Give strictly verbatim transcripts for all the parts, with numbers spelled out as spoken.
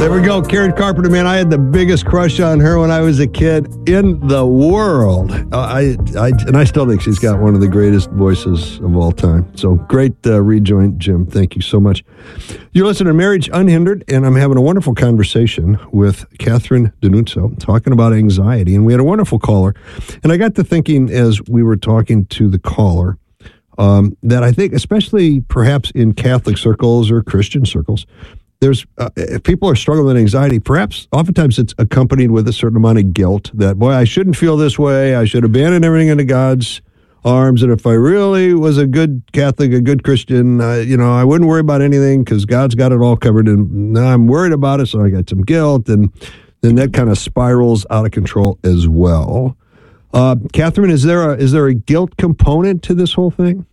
There we go. Karen Carpenter, man, I had the biggest crush on her when I was a kid in the world. Uh, I, I, and I still think she's got one of the greatest voices of all time. So great uh, rejoin, Jim. Thank you so much. You're listening to Marriage Unhindered, and I'm having a wonderful conversation with Catherine D'Annunzio talking about anxiety. And we had a wonderful caller. And I got to thinking as we were talking to the caller um, that I think, especially perhaps in Catholic circles or Christian circles, There's uh, if people are struggling with anxiety, perhaps oftentimes it's accompanied with a certain amount of guilt that, boy, I shouldn't feel this way. I should abandon everything into God's arms. And if I really was a good Catholic, a good Christian, uh, you know, I wouldn't worry about anything because God's got it all covered. And now I'm worried about it, so I got some guilt. And then that kind of spirals out of control as well. Uh, Catherine, is there a, is there a guilt component to this whole thing?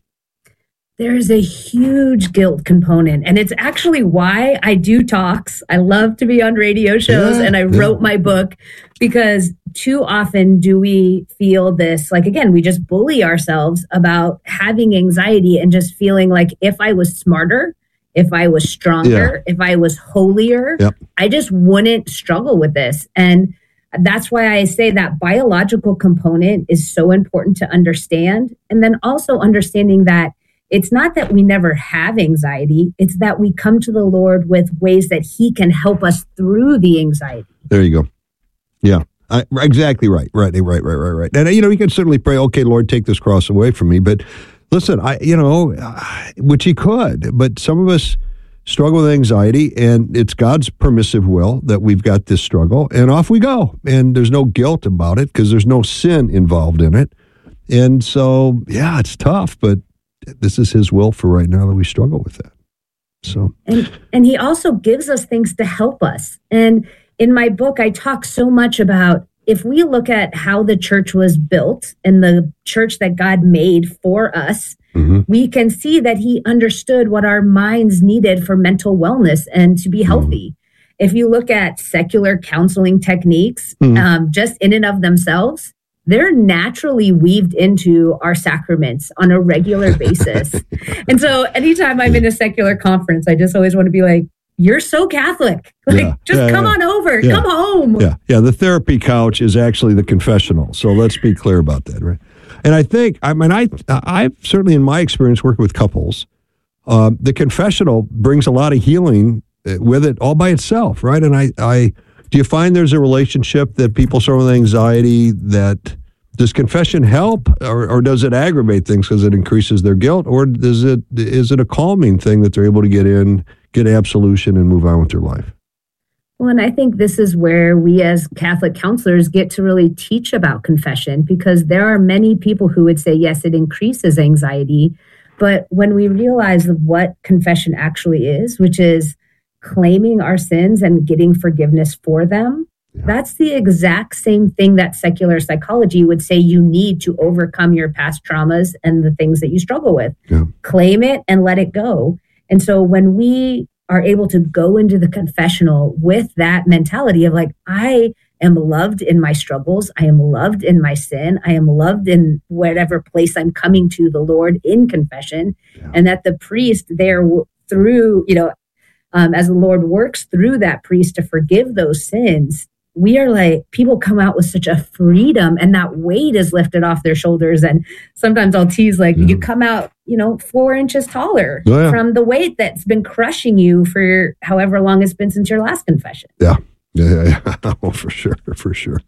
There is a huge guilt component, and it's actually why I do talks. I love to be on radio shows, yeah, and I yeah. wrote my book because too often do we feel this, like, again, we just bully ourselves about having anxiety and just feeling like if I was smarter, if I was stronger, yeah. if I was holier, yep. I just wouldn't struggle with this. And that's why I say that biological component is so important to understand. And then also understanding that it's not that we never have anxiety. It's that we come to the Lord with ways that he can help us through the anxiety. There you go. Yeah, I, exactly right. Right, right, right, right, right. And, you know, you can certainly pray, okay, Lord, take this cross away from me. But listen, I, you know, which he could, but some of us struggle with anxiety, and it's God's permissive will that we've got this struggle, and off we go. And there's no guilt about it because there's no sin involved in it. And so, yeah, it's tough, but this is his will for right now that we struggle with that. So, and and he also gives us things to help us. And in my book, I talk so much about if we look at how the church was built and the church that God made for us, mm-hmm. we can see that he understood what our minds needed for mental wellness and to be healthy. Mm-hmm. If you look at secular counseling techniques, mm-hmm. um, just in and of themselves, they're naturally weaved into our sacraments on a regular basis. And so anytime I'm in a secular conference, I just always want to be like, you're so Catholic. Like, yeah, just yeah, come yeah. on over, yeah. come home. Yeah, yeah. The therapy couch is actually the confessional. So let's be clear about that, right? And I think, I mean, I, I've certainly in my experience working with couples, uh, the confessional brings a lot of healing with it all by itself, right? And I, I, do you find there's a relationship that people struggle with anxiety that does confession help, or, or does it aggravate things because it increases their guilt, or does it is it a calming thing that they're able to get in, get absolution, and move on with their life? Well, and I think this is where we as Catholic counselors get to really teach about confession, because there are many people who would say, yes, it increases anxiety. But when we realize what confession actually is, which is claiming our sins and getting forgiveness for them, yeah. that's the exact same thing that secular psychology would say you need to overcome your past traumas and the things that you struggle with. Yeah. Claim it and let it go. And so when we are able to go into the confessional with that mentality of like, I am loved in my struggles, I am loved in my sin, I am loved in whatever place I'm coming to the Lord in confession, yeah. and that the priest there through, you know, um, as the Lord works through that priest to forgive those sins, we are like, people come out with such a freedom, and that weight is lifted off their shoulders. And sometimes I'll tease, like, yeah. you come out, you know, four inches taller oh, yeah. from the weight that's been crushing you for however long it's been since your last confession. Yeah. Yeah, yeah, yeah. Oh, for sure, for sure.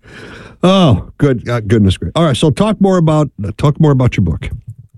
Oh, good, uh, goodness great. All right, so talk more about talk more about your book.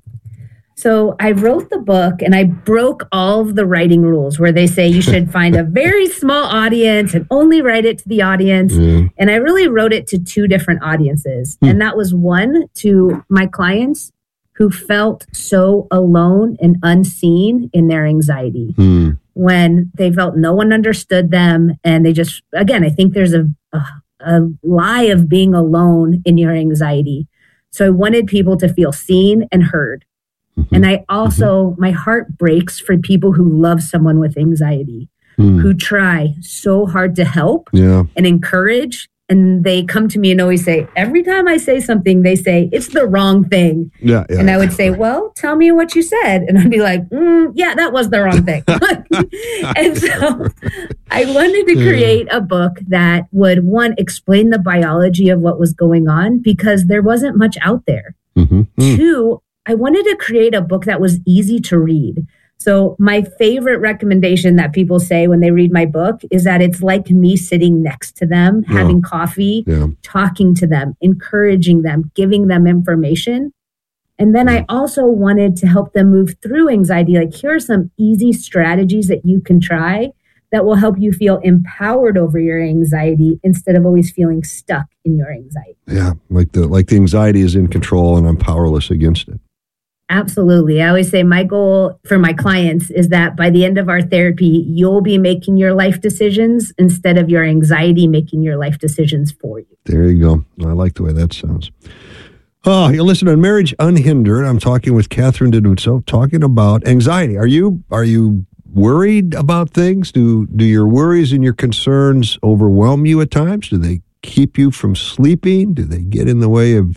So I wrote the book, and I broke all of the writing rules where they say you should find a very small audience and only write it to the audience. Mm. And I really wrote it to two different audiences. Mm. And that was one, to my clients who felt so alone and unseen in their anxiety. Mm. When they felt no one understood them. And they just, again, I think there's a, a, a lie of being alone in your anxiety. So I wanted people to feel seen and heard. Mm-hmm. And I also, mm-hmm. my heart breaks for people who love someone with anxiety, mm. who try so hard to help yeah. and encourage. And they come to me and always say, every time I say something, they say, it's the wrong thing. Yeah, yeah, and I would say, well, tell me what you said. And I'd be like, mm, yeah, that was the wrong thing. And so I wanted to create a book that would, one, explain the biology of what was going on because there wasn't much out there. Mm-hmm. Mm. Two, I wanted to create a book that was easy to read. So my favorite recommendation that people say when they read my book is that it's like me sitting next to them, Yeah. having coffee, Yeah. talking to them, encouraging them, giving them information. And then I also wanted to help them move through anxiety. Like, here are some easy strategies that you can try that will help you feel empowered over your anxiety instead of always feeling stuck in your anxiety. Yeah, like the like the anxiety is in control and I'm powerless against it. Absolutely. I always say my goal for my clients is that by the end of our therapy, you'll be making your life decisions instead of your anxiety making your life decisions for you. There you go. I like the way that sounds. Oh, you're listening to Marriage Unhindered. I'm talking with Catherine DiNuzzo, talking about anxiety. Are you are you worried about things? Do do your worries and your concerns overwhelm you at times? Do they keep you from sleeping? Do they get in the way of